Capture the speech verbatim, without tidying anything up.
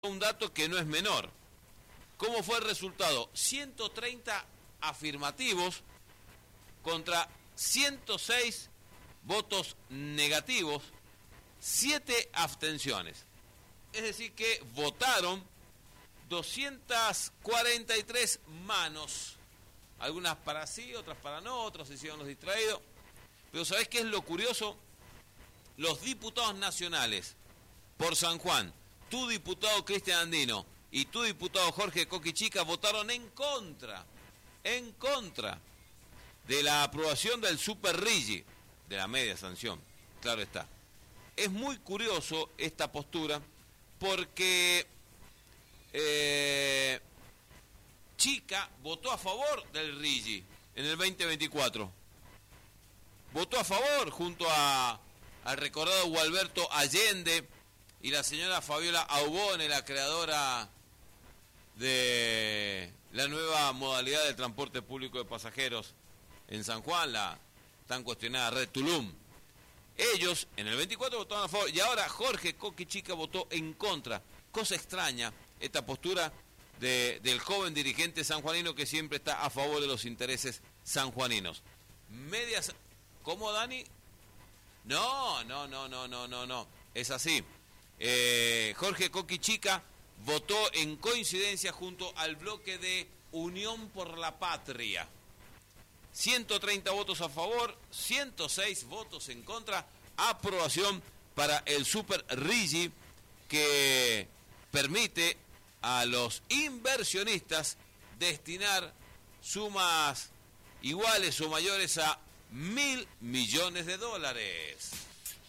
un dato que no es menor. ¿Cómo fue el resultado? ciento treinta afirmativos contra ciento seis votos negativos, siete abstenciones. Es decir que votaron doscientas cuarenta y tres manos. Algunas para sí, otras para no, otros se hicieron los distraídos. Pero ¿sabés qué es lo curioso? Los diputados nacionales por San Juan, tu diputado Cristian Andino y tu diputado Jorge Coqui Chica votaron en contra, en contra de la aprobación del Super Rigi, de la media sanción, claro está. Es muy curioso esta postura porque eh, Chica votó a favor del Rigi en el veinte veinticuatro. Votó a favor junto a, al recordado Gualberto Allende y la señora Fabiola Aubone, la creadora de la nueva modalidad de transporte público de pasajeros en San Juan, la tan cuestionada Red Tulum. Ellos en el veinticuatro votaron a favor y ahora Jorge Coqui Chica votó en contra. Cosa extraña esta postura de, del joven dirigente sanjuanino que siempre está a favor de los intereses sanjuaninos. Medias, ¿cómo, Dani? No, no, no, no, no, no, no. Es así. Eh, Jorge Coqui Chica votó en coincidencia junto al bloque de Unión por la Patria. ciento treinta votos a favor, ciento seis votos en contra. Aprobación para el Super Rigi que permite a los inversionistas destinar sumas iguales o mayores a mil millones de dólares.